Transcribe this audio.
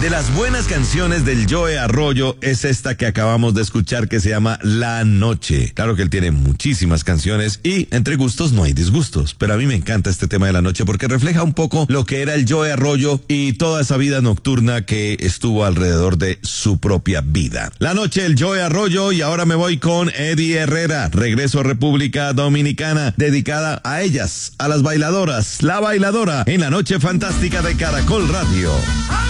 De las buenas canciones del Joe Arroyo es esta que acabamos de escuchar que se llama La Noche. Claro que él tiene muchísimas canciones y entre gustos no hay disgustos, pero a mí me encanta este tema de La Noche porque refleja un poco lo que era el Joe Arroyo y toda esa vida nocturna que estuvo alrededor de su propia vida. La Noche, el Joe Arroyo, y ahora me voy con Eddie Herrera. Regreso a República Dominicana, dedicada a ellas, a las bailadoras, La Bailadora, en La Noche Fantástica de Caracol Radio.